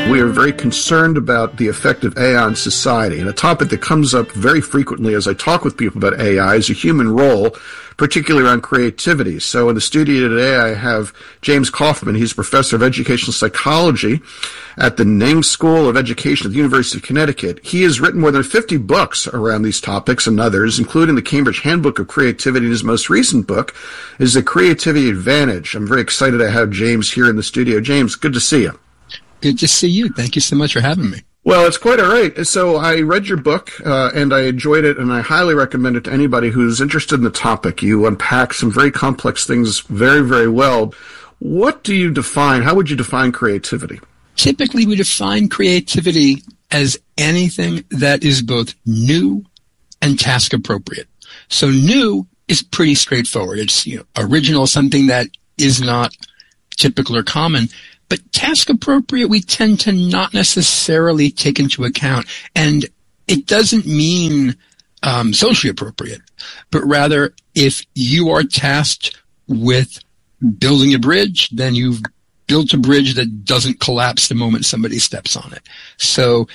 We are very concerned about the effect of AI on society, and a topic that comes up very frequently as I talk with people about AI is a human role, particularly around creativity. So in the studio today, I have James Kaufman. He's a professor of educational psychology at the Name School of Education at the University of Connecticut. He has written more than 50 books around these topics and others, including the Cambridge Handbook of Creativity. And his most recent book is The Creativity Advantage. I'm very excited to have James here in the studio. James, good to see you. Good to see you. Thank you so much for having me. Well, it's quite all right. So I read your book, and I enjoyed it, and I highly recommend it to anybody who's interested in the topic. You unpack some very complex things very, very well. What do you define? How would you define creativity? Typically, we define creativity as anything that is both new and task appropriate. So new is pretty straightforward. It's, original, something that is not typical or common. But task appropriate, we tend to not necessarily take into account. And it doesn't mean socially appropriate, but rather if you are tasked with building a bridge, then you've built a bridge that doesn't collapse the moment somebody steps on it. So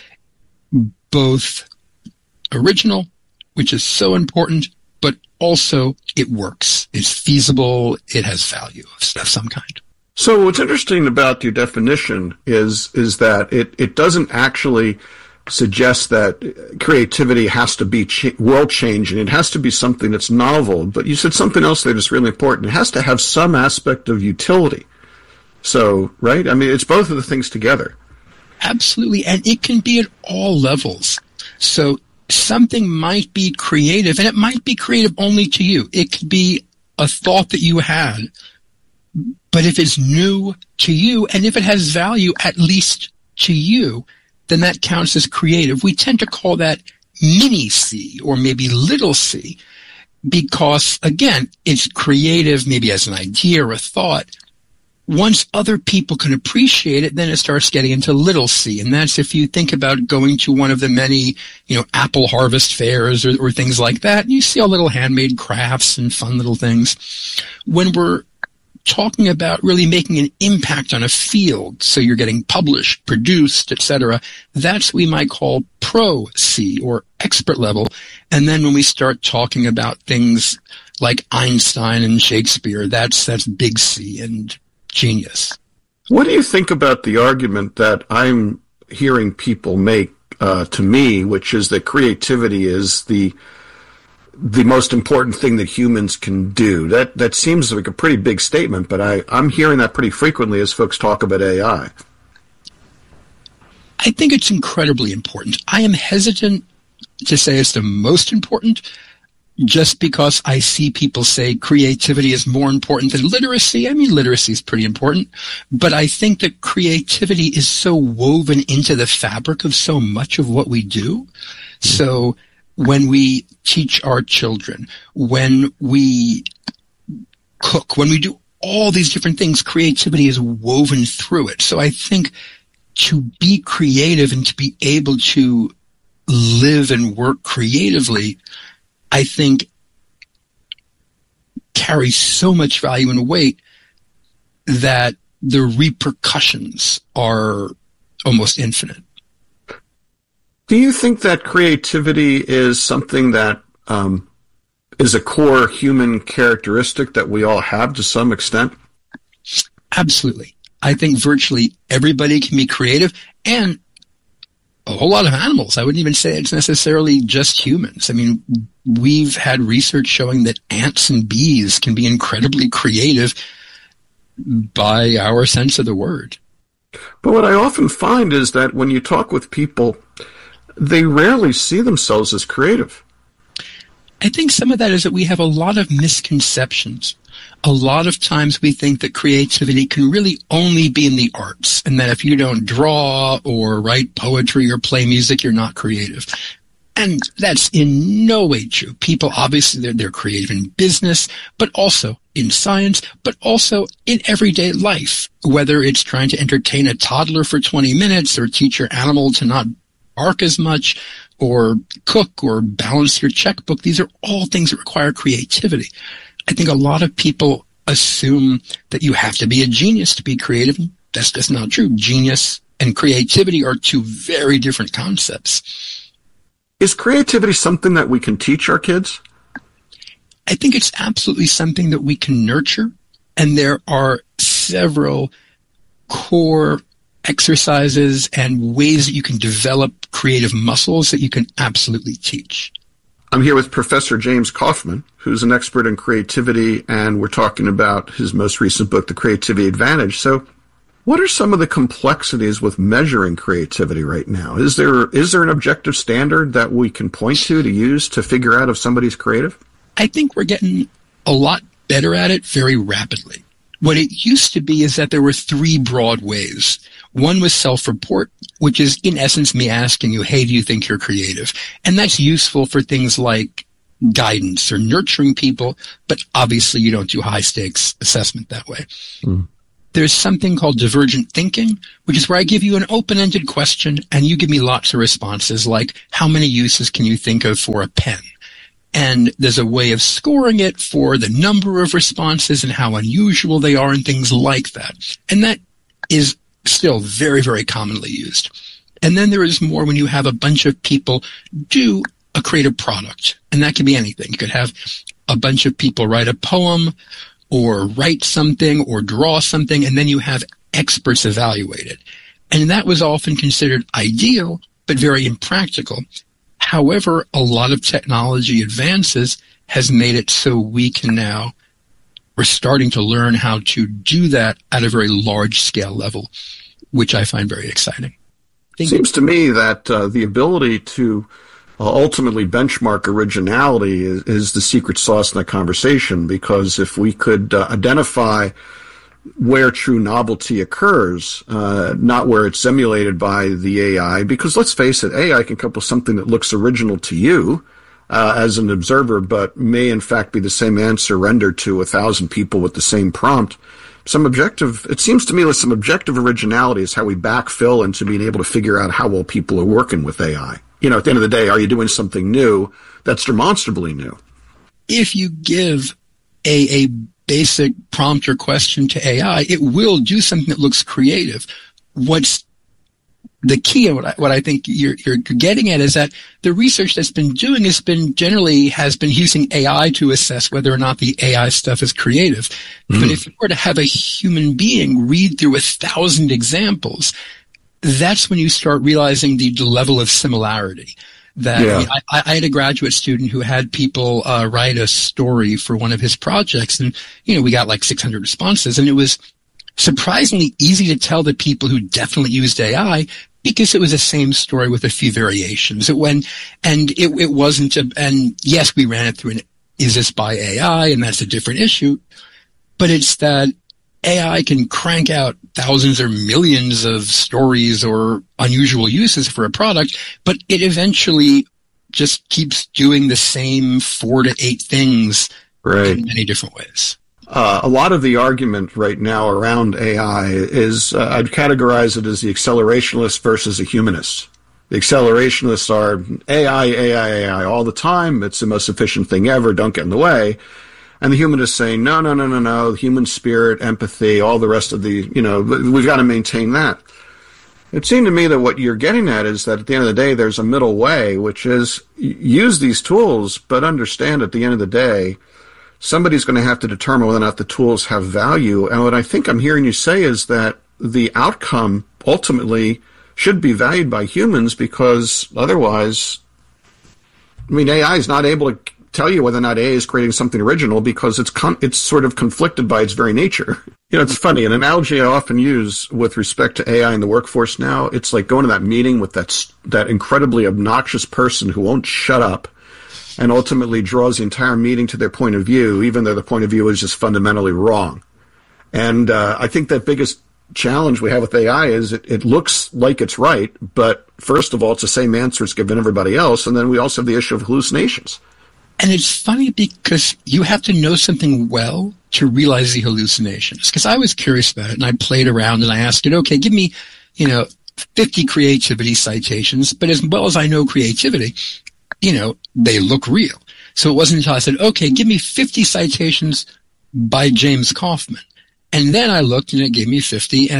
both original, which is so important, but also it works. It's feasible. It has value of some kind. So what's interesting about your definition is that it doesn't actually suggest that creativity has to be world-changing. It has to be something that's novel. But you said something else there that's really important. It has to have some aspect of utility. So, right? I mean, it's both of the things together. Absolutely. And it can be at all levels. So something might be creative, and it might be creative only to you. It could be a thought that you had. But if it's new to you, and if it has value at least to you, then that counts as creative. We tend to call that mini C or maybe little c because, again, it's creative maybe as an idea or a thought. Once other people can appreciate it, then it starts getting into little c. And that's if you think about going to one of the many, apple harvest fairs or things like that, and you see all little handmade crafts and fun little things. When we're talking about really making an impact on a field, so you're getting published, produced, etc., that's what we might call pro-C or expert level. And then when we start talking about things like Einstein and Shakespeare, that's big C and genius. What do you think about the argument that I'm hearing people make to me, which is that creativity is the most important thing that humans can do? That seems like a pretty big statement, but I'm hearing that pretty frequently as folks talk about AI. I think it's incredibly important. I am hesitant to say it's the most important just because I see people say creativity is more important than literacy. I mean, literacy is pretty important, but I think that creativity is so woven into the fabric of so much of what we do. So when we teach our children, when we cook, when we do all these different things, creativity is woven through it. So I think to be creative and to be able to live and work creatively, I think carries so much value and weight that the repercussions are almost infinite. Do you think that creativity is something that is a core human characteristic that we all have to some extent? Absolutely. I think virtually everybody can be creative, and a whole lot of animals. I wouldn't even say it's necessarily just humans. I mean, we've had research showing that ants and bees can be incredibly creative by our sense of the word. But what I often find is that when you talk with people, they rarely see themselves as creative. I think some of that is that we have a lot of misconceptions. A lot of times we think that creativity can really only be in the arts, and that if you don't draw or write poetry or play music, you're not creative. And that's in no way true. People, obviously, they're creative in business, but also in science, but also in everyday life, whether it's trying to entertain a toddler for 20 minutes or teach your animal to not bark as much or cook or balance your checkbook. These are all things that require creativity. I think a lot of people assume that you have to be a genius to be creative. That's just not true. Genius and creativity are two very different concepts. Is creativity something that we can teach our kids? I think it's absolutely something that we can nurture, and there are several core exercises and ways that you can develop creative muscles that you can absolutely teach. I'm here with Professor James Kaufman, who's an expert in creativity, and we're talking about his most recent book, The Creativity Advantage. So what are some of the complexities with measuring creativity right now? Is there an objective standard that we can point to use to figure out if somebody's creative? I think we're getting a lot better at it very rapidly. What it used to be is that there were three broad ways. One was self-report, which is in essence me asking you, hey, do you think you're creative? And that's useful for things like guidance or nurturing people, but obviously you don't do high-stakes assessment that way. There's something called divergent thinking, which is where I give you an open-ended question and you give me lots of responses like, how many uses can you think of for a pen? And there's a way of scoring it for the number of responses and how unusual they are and things like that. And that is still very, very commonly used. And then there is more when you have a bunch of people do a creative product. And that can be anything. You could have a bunch of people write a poem or write something or draw something, and then you have experts evaluate it. And that was often considered ideal, but very impractical. However, a lot of technology advances has made it so we're starting to learn how to do that at a very large scale level, which I find very exciting. It seems to me that the ability to ultimately benchmark originality is the secret sauce in that conversation, because if we could identify where true novelty occurs, not where it's emulated by the AI, because let's face it, AI can come up with something that looks original to you as an observer, but may in fact be the same answer rendered to 1,000 people with the same prompt. It seems to me that some objective originality is how we backfill into being able to figure out how well people are working with AI. You know, at the end of the day, are you doing something new that's demonstrably new? If you give a basic prompt or question to AI, it will do something that looks creative. What's the key, and what I think you're getting at, is that the research that's been doing has been using AI to assess whether or not the AI stuff is creative. Mm-hmm. But if you were to have a human being read through 1,000 examples, that's when you start realizing the level of similarity. I had a graduate student who had people write a story for one of his projects, and we got like 600 responses, and it was surprisingly easy to tell the people who definitely used AI because it was the same story with a few variations. It wasn't, and yes, we ran it through an is this by AI, and that's a different issue, but it's that AI can crank out thousands or millions of stories or unusual uses for a product, but it eventually just keeps doing the same 4 to 8 things in many different ways. A lot of the argument right now around AI is, I'd categorize it as the accelerationist versus the humanist. The accelerationists are AI all the time. It's the most efficient thing ever. Don't get in the way. And the humanists saying, no, human spirit, empathy, all the rest of we've got to maintain that. It seemed to me that what you're getting at is that at the end of the day, there's a middle way, which is use these tools, but understand at the end of the day, somebody's going to have to determine whether or not the tools have value. And what I think I'm hearing you say is that the outcome ultimately should be valued by humans, because otherwise, AI is not able to tell you whether or not AI is creating something original because it's sort of conflicted by its very nature. It's funny. An analogy I often use with respect to AI in the workforce now, it's like going to that meeting with that incredibly obnoxious person who won't shut up and ultimately draws the entire meeting to their point of view, even though the point of view is just fundamentally wrong. And I think that biggest challenge we have with AI is it looks like it's right, but first of all, it's the same answer it's given everybody else, and then we also have the issue of hallucinations. And it's funny because you have to know something well to realize the hallucinations. Because I was curious about it, and I played around and I asked it, okay, give me, 50 creativity citations, but as well as I know creativity, they look real. So it wasn't until I said, okay, give me 50 citations by James Kaufman. And then I looked and it gave me 50, and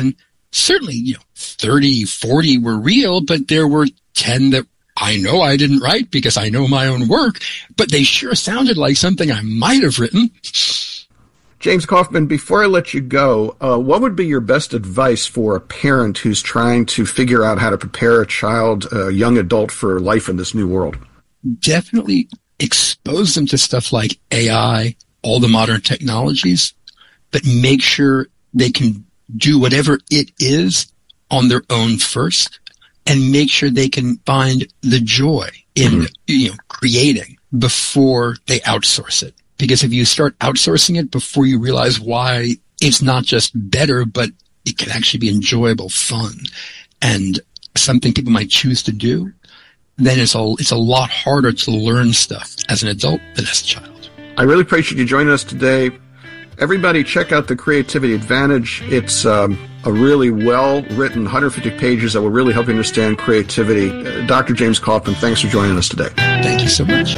certainly, 30, 40 were real, but there were 10 that I know I didn't write because I know my own work, but they sure sounded like something I might have written. James Kaufman, before I let you go, what would be your best advice for a parent who's trying to figure out how to prepare a child, a young adult, for life in this new world? Definitely expose them to stuff like AI, all the modern technologies, but make sure they can do whatever it is on their own first, and make sure they can find the joy in creating before they outsource it. Because if you start outsourcing it before you realize why it's not just better, but it can actually be enjoyable, fun, and something people might choose to do, then it's a lot harder to learn stuff as an adult than as a child. I really appreciate you joining us today. Everybody check out The Creativity Advantage. It's a really well-written 150 pages that will really help you understand creativity. Dr. James Kaufman, thanks for joining us today. Thank you so much.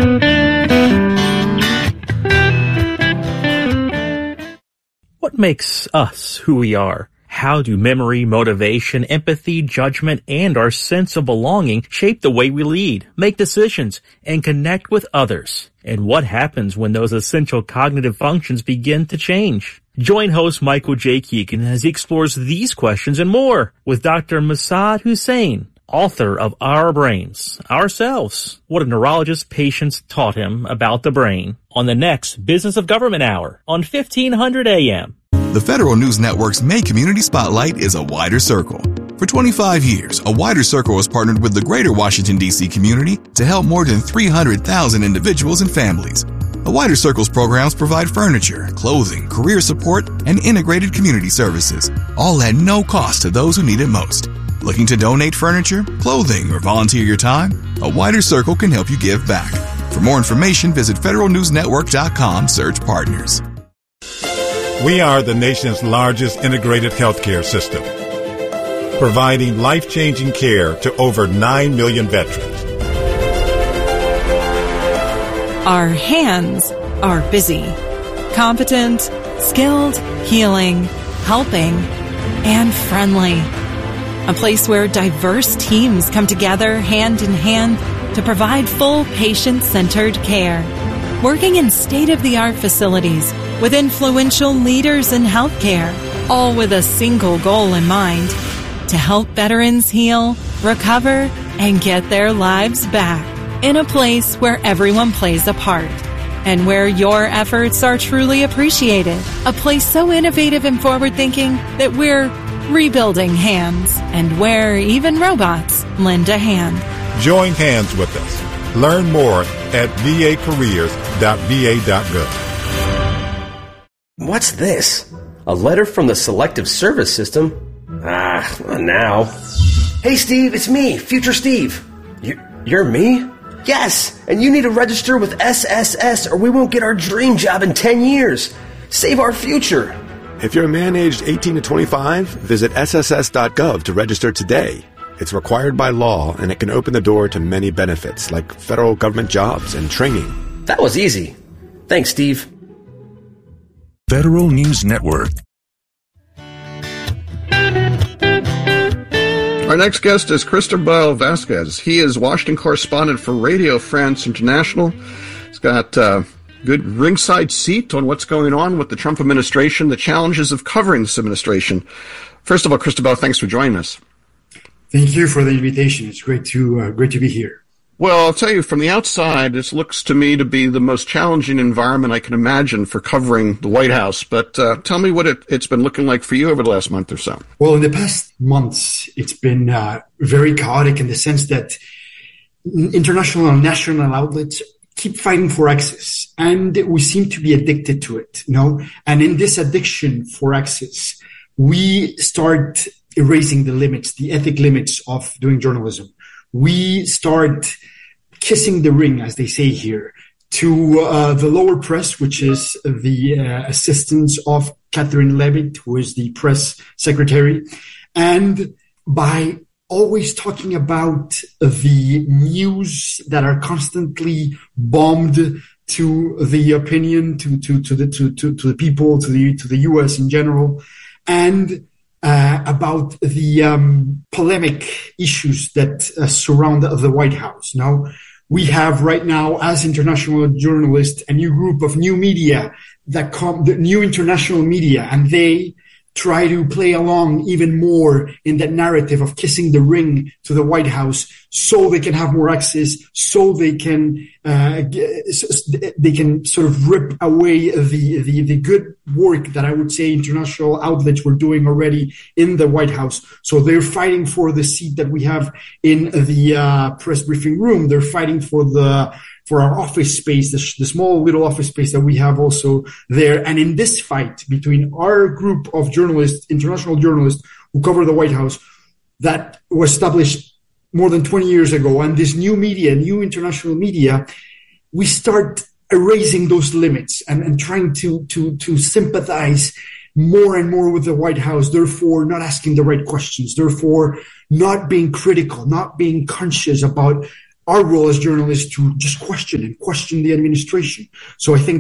What makes us who we are? How do memory, motivation, empathy, judgment, and our sense of belonging shape the way we lead, make decisions, and connect with others? And what happens when those essential cognitive functions begin to change? Join host Michael J. Keegan as he explores these questions and more with Dr. Massad Hussain, author of Our Brains, Ourselves, what a neurologist patients taught him about the brain, on the next Business of Government Hour on 1500 AM. The Federal News Network's May Community Spotlight is a wider circle. For 25 years, A Wider Circle has partnered with the greater Washington, D.C. community to help more than 300,000 individuals and families. A Wider Circle's programs provide furniture, clothing, career support, and integrated community services, all at no cost to those who need it most. Looking to donate furniture, clothing, or volunteer your time? A Wider Circle can help you give back. For more information, visit federalnewsnetwork.com, search partners. We are the nation's largest integrated healthcare system, providing life-changing care to over 9 million veterans. Our hands are busy, competent, skilled, healing, helping, and friendly. A place where diverse teams come together hand in hand to provide full patient-centered care. Working in state-of-the-art facilities with influential leaders in healthcare, all with a single goal in mind: to help veterans heal, recover, and get their lives back. In a place where everyone plays a part and where your efforts are truly appreciated. A place so innovative and forward-thinking that we're rebuilding hands, and where even robots lend a hand. Join hands with us. Learn more at vacareers.va.gov. What's this? A letter from the Selective Service System? Not now. Hey, Steve, it's me, Future Steve. You're me? Yes, and you need to register with SSS or we won't get our dream job in 10 years. Save our future. If you're a man aged 18 to 25, visit sss.gov to register today. It's required by law, and it can open the door to many benefits, like federal government jobs and training. That was easy. Thanks, Steve. Federal News Network. Our next guest is Cristobal Vasquez. He is Washington correspondent for Radio France International. He's got a good ringside seat on what's going on with the Trump administration, the challenges of covering this administration. First of all, Cristobal, thanks for joining us. Thank you for the invitation. It's great to be here. Well, I'll tell you, from the outside, this looks to me to be the most challenging environment I can imagine for covering the White House. But tell me what it's been looking like for you over the last month or so. Well, in the past months, it's been very chaotic in the sense that international and national outlets keep fighting for access, and we seem to be addicted to it, And in this addiction for access, we start erasing the limits, the ethic limits of doing journalism. We start kissing the ring, as they say here, to the lower press, which is the assistance of Catherine Levitt, who is the press secretary. And by always talking about the news that are constantly bombed to the opinion, to the people, to the U.S. in general, and about the polemic issues that surround the White House. Now, we have right now, as international journalists, a new group of new media the new international media, and they try to play along even more in that narrative of kissing the ring to the White House, so they can have more access, so they can sort of rip away the good work that I would say international outlets were doing already in the White House. So they're fighting for the seat that we have in the press briefing room. They're fighting for our office space, the small little office space that we have also there. And in this fight between our group of journalists, international journalists who cover the White House, that was established more than 20 years ago, and this new media, new international media, we start erasing those limits and trying to sympathize more and more with the White House, therefore not asking the right questions, therefore not being critical, not being conscious about our role as journalists to just question the administration. So I think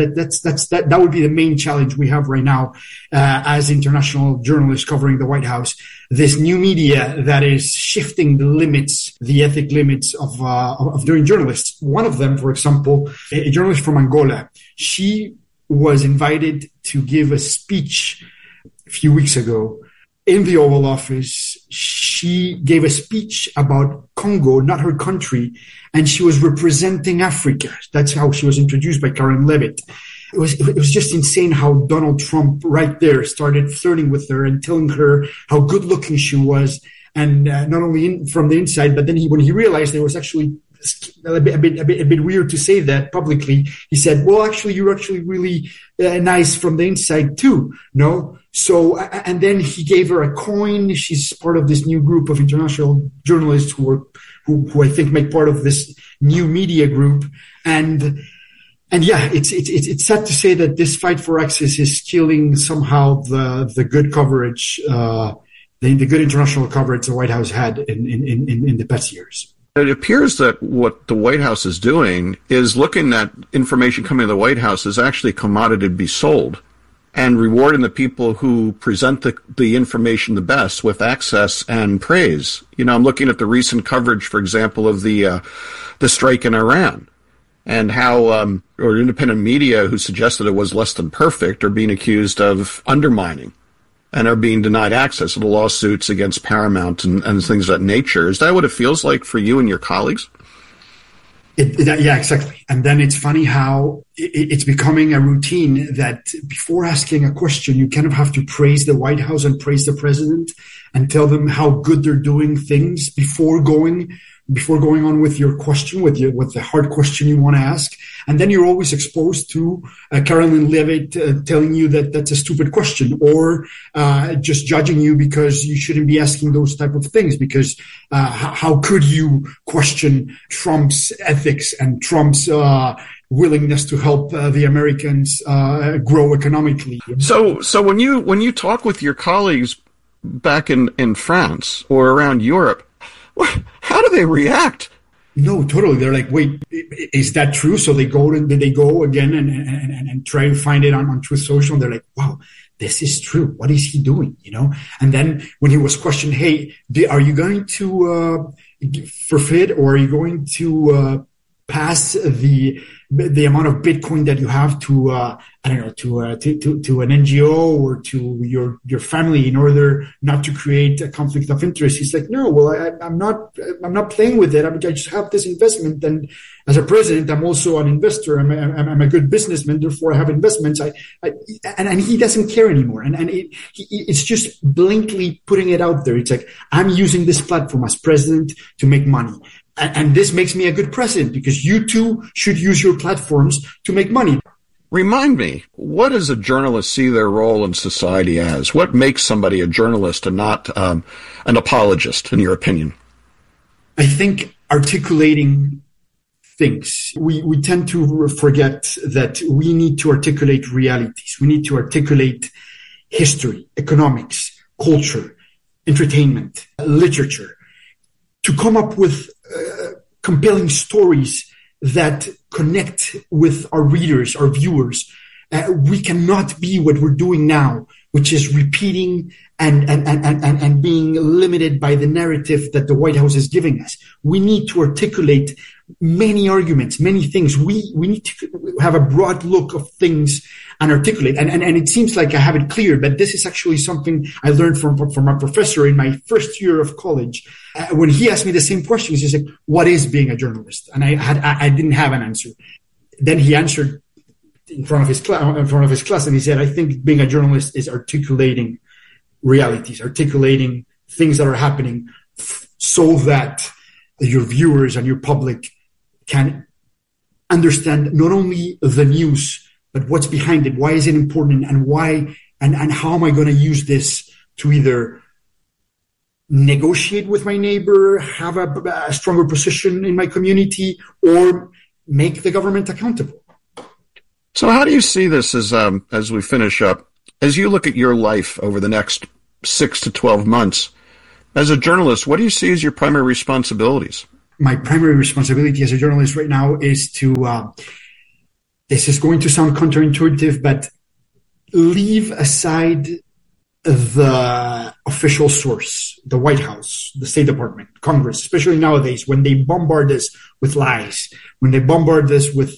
that would be the main challenge we have right now as international journalists covering the White House. This new media that is shifting the limits, the ethic limits of doing journalists. One of them, for example, a journalist from Angola, she was invited to give a speech a few weeks ago in the Oval Office. She gave a speech about Congo, not her country, and she was representing Africa. That's how she was introduced by Karen Levitt. It was just insane how Donald Trump right there started flirting with her and telling her how good looking she was, and not only from the inside, but then when he realized there was actually a bit weird to say that publicly, he said, well, actually, you're actually really nice from the inside too. No? So, and then he gave her a coin. She's part of this new group of international journalists who I think make part of this new media group. And yeah, it's sad to say that this fight for access is killing somehow the good coverage, the good international coverage the White House had in the past years. It appears that what the White House is doing is looking at information coming to the White House as actually a commodity to be sold, and rewarding the people who present the information the best with access and praise. You know, I'm looking at the recent coverage, for example, of the strike in Iran, and how or independent media who suggested it was less than perfect are being accused of undermining and are being denied access to the lawsuits against Paramount and things of that nature. Is that what it feels like for you and your colleagues? Yeah, exactly. And then it's funny how it's becoming a routine that before asking a question, you kind of have to praise the White House and praise the president and tell them how good they're doing things before going on with your question, with the hard question you want to ask. And then you're always exposed to Caroline Levitt telling you that that's a stupid question, or just judging you because you shouldn't be asking those type of things, because how could you question Trump's ethics and Trump's willingness to help the Americans grow economically? So when you talk with your colleagues back in France or around Europe, how do they react? No, totally. They're like, wait, is that true? So they go again and try to find it on Truth Social. And they're like, wow, this is true. What is he doing? You know? And then when he was questioned, hey, are you going to forfeit, or are you going to pass the amount of Bitcoin that you have to an NGO or to your family in order not to create a conflict of interest? He's like, no, well, I'm not playing with it. I just have this investment, and as a president, I'm also an investor. I'm a good businessman, therefore I have investments. And he doesn't care anymore. And it's just blankly putting it out there. It's like, I'm using this platform as president to make money. And this makes me a good president because you too should use your platforms to make money. Remind me, what does a journalist see their role in society as? What makes somebody a journalist and not an apologist, in your opinion? I think articulating things. We tend to forget that we need to articulate realities. We need to articulate history, economics, culture, entertainment, literature, to come up with compelling stories that connect with our readers, our viewers. We cannot be what we're doing now, which is repeating and being limited by the narrative that the White House is giving us. We need to articulate many arguments, many things. We need to have a broad look of things and articulate. And it seems like I have it clear, but this is actually something I learned from a professor in my first year of college. When he asked me the same questions, he said, "What is being a journalist?" And I didn't have an answer. Then he answered in front of his class, and he said, "I think being a journalist is articulating realities, articulating things that are happening so that your viewers and your public can understand not only the news, but what's behind it. Why is it important, and why, and how am I going to use this to either negotiate with my neighbor, have a stronger position in my community, or make the government accountable?" So how do you see this as we finish up? As you look at your life over the next 6 to 12 months, as a journalist, what do you see as your primary responsibilities? My primary responsibility as a journalist right now is to, this is going to sound counterintuitive, but leave aside the official source, the White House, the State Department, Congress, especially nowadays when they bombard us with lies, when they bombard us with,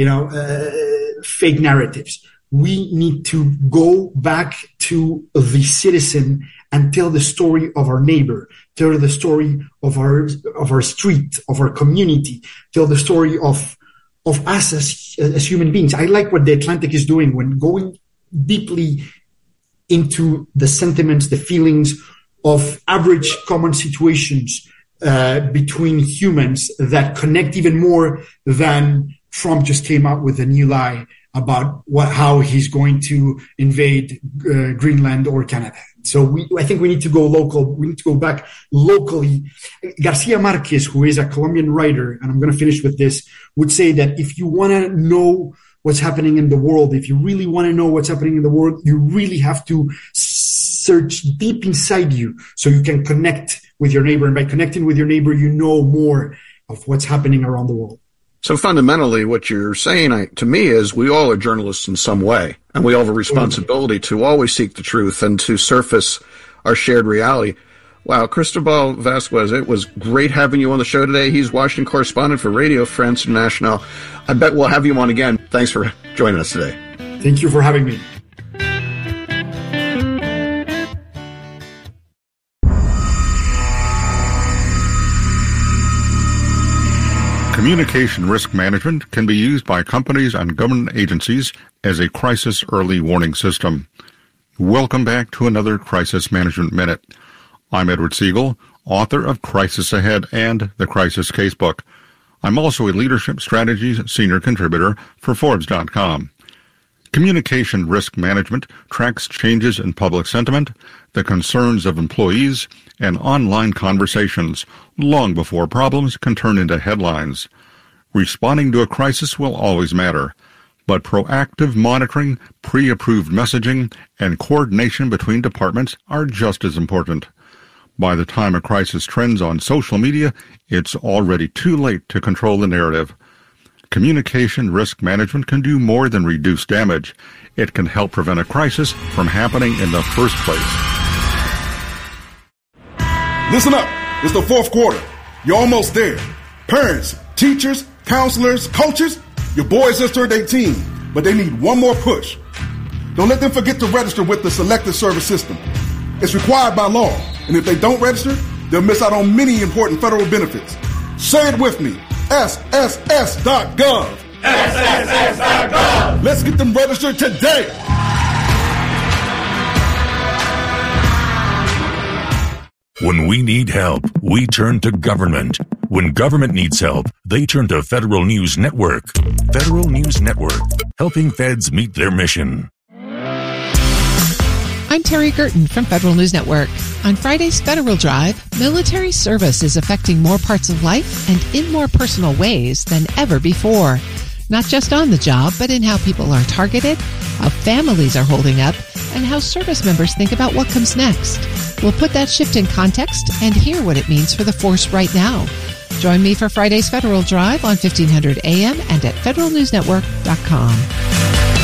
fake narratives. We need to go back to the citizen and tell the story of our neighbor, tell the story of our street, of our community, tell the story of us as human beings. I like what The Atlantic is doing when going deeply into the sentiments, the feelings of average common situations between humans that connect even more than Trump just came out with a new lie about how he's going to invade Greenland or Canada. So I think we need to go local. We need to go back locally. Garcia Marquez, who is a Colombian writer, and I'm going to finish with this, would say that if you want to know what's happening in the world, if you really want to know what's happening in the world, you really have to search deep inside you so you can connect with your neighbor. And by connecting with your neighbor, you know more of what's happening around the world. So fundamentally, what you're saying to me is we all are journalists in some way, and we all have a responsibility to always seek the truth and to surface our shared reality. Wow, Cristobal Vasquez, it was great having you on the show today. He's Washington correspondent for Radio France International. I bet we'll have you on again. Thanks for joining us today. Thank you for having me. Communication risk management can be used by companies and government agencies as a crisis early warning system. Welcome back to another Crisis Management Minute. I'm Edward Siegel, author of Crisis Ahead and the Crisis Casebook. I'm also a leadership strategies senior contributor for Forbes.com. Communication risk management tracks changes in public sentiment, the concerns of employees, and online conversations long before problems can turn into headlines. Responding to a crisis will always matter, but proactive monitoring, pre-approved messaging, and coordination between departments are just as important. By the time a crisis trends on social media, it's already too late to control the narrative. Communication risk management can do more than reduce damage. It can help prevent a crisis from happening in the first place. Listen up. It's the fourth quarter. You're almost there. Parents, teachers, counselors, coaches, your boys just turned 18, but they need one more push. Don't let them forget to register with the Selective Service System. It's required by law, and if they don't register, they'll miss out on many important federal benefits. Say it with me. SSS.gov. SSS.gov. Let's get them registered today. When we need help, we turn to government. When government needs help, they turn to Federal News Network. Federal News Network, helping feds meet their mission. I'm Terry Gerton from Federal News Network. On Friday's Federal Drive, military service is affecting more parts of life and in more personal ways than ever before. Not just on the job, but in how people are targeted, how families are holding up, and how service members think about what comes next. We'll put that shift in context and hear what it means for the force right now. Join me for Friday's Federal Drive on 1500 AM and at federalnewsnetwork.com.